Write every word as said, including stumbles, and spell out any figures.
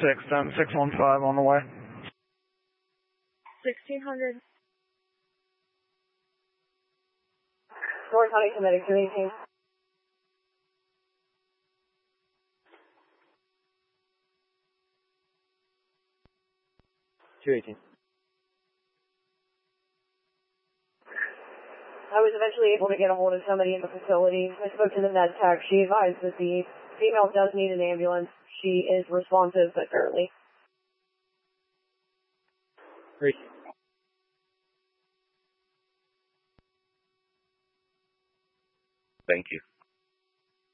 six, then six one five on the way. sixteen hundred. North Huntington Medic, two eighteen. two eighteen. I was eventually able to get a hold of somebody in the facility. I spoke to the med tech. She advised that the female does need an ambulance. She is responsive, but barely. Great. Thank you.